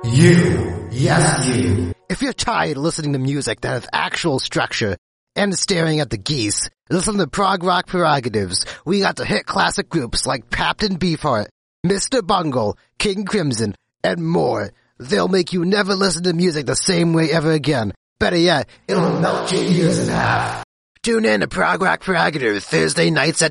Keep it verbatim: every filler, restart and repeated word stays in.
You, yes you. If you're tired of listening to music that has actual structure and staring at the geese, listen to Prog Rock Prerogatives. We got to hit classic groups like Captain Beefheart, Mister Bungle, King Crimson, and more. They'll make you never listen to music the same way ever again. Better yet, it'll melt your ears in half. Tune in to Prog Rock Prerogatives Thursday nights at